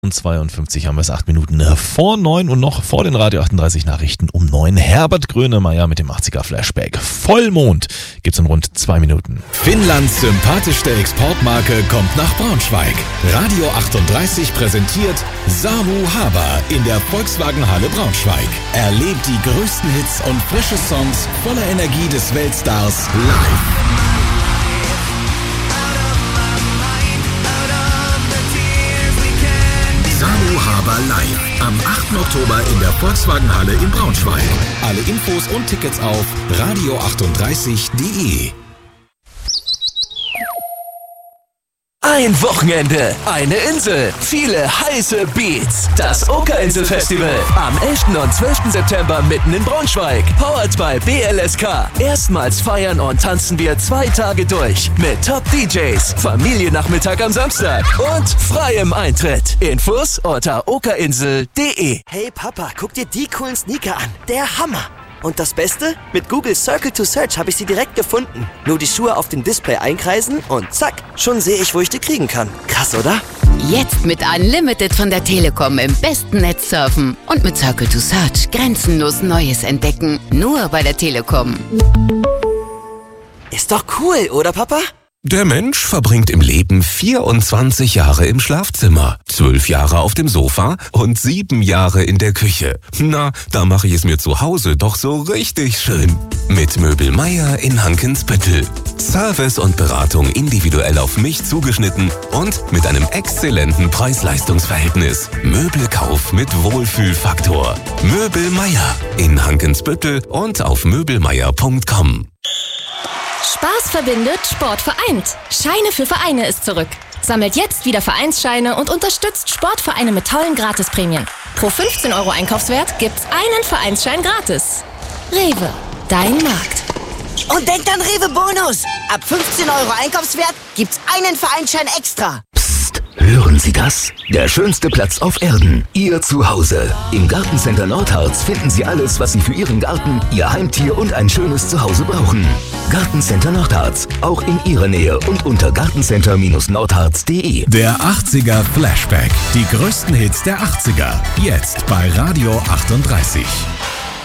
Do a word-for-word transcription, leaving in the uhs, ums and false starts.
zweiundfünfzig haben wir es, acht Minuten vor neun und noch vor den Radio achtunddreißig Nachrichten um neun. Herbert Grönemeyer mit dem achtziger Flashback. Vollmond gibt's in rund zwei Minuten. Finnlands sympathischste Exportmarke kommt nach Braunschweig. Radio achtunddreißig präsentiert Samu Haber in der Volkswagen-Halle Braunschweig. Erlebt die größten Hits und frische Songs voller Energie des Weltstars live. Samu Haber live am achten Oktober in der Volkswagen-Halle in Braunschweig. Alle Infos und Tickets auf radio achtunddreißig punkt de. Ein Wochenende, eine Insel, viele heiße Beats. Das Oka-Insel-Festival am elften und zwölften September mitten in Braunschweig. Powered by B L S K. Erstmals feiern und tanzen wir zwei Tage durch. Mit Top-D Js, Familiennachmittag am Samstag und freiem Eintritt. Infos unter okainsel punkt de. Hey Papa, guck dir die coolen Sneaker an. Der Hammer. Und das Beste? Mit Google Circle to Search habe ich sie direkt gefunden. Nur die Schuhe auf dem Display einkreisen und zack, schon sehe ich, wo ich die kriegen kann. Krass, oder? Jetzt mit Unlimited von der Telekom im besten Netz surfen und mit Circle to Search grenzenlos Neues entdecken. Nur bei der Telekom. Ist doch cool, oder Papa? Der Mensch verbringt im Leben vierundzwanzig Jahre im Schlafzimmer, zwölf Jahre auf dem Sofa und sieben Jahre in der Küche. Na, da mache ich es mir zu Hause doch so richtig schön. Mit Möbel Meier in Hankensbüttel. Service und Beratung individuell auf mich zugeschnitten und mit einem exzellenten Preis-Leistungs-Verhältnis. Möbelkauf mit Wohlfühlfaktor. Möbel Meier in Hankensbüttel und auf möbelmeier punkt com. Spaß verbindet, Sport vereint. Scheine für Vereine ist zurück. Sammelt jetzt wieder Vereinsscheine und unterstützt Sportvereine mit tollen Gratisprämien. Pro fünfzehn Euro Einkaufswert gibt's einen Vereinsschein gratis. Rewe, dein Markt. Und denkt an Rewe Bonus. Ab fünfzehn Euro Einkaufswert gibt's einen Vereinsschein extra. Psst, hören Sie das? Der schönste Platz auf Erden. Ihr Zuhause. Im Gartencenter Nordharz finden Sie alles, was Sie für Ihren Garten, Ihr Heimtier und ein schönes Zuhause brauchen. Gartencenter Nordharz. Auch in Ihrer Nähe und unter gartencenter nordharz punkt de. Der achtziger Flashback. Die größten Hits der achtziger. Jetzt bei Radio achtunddreißig.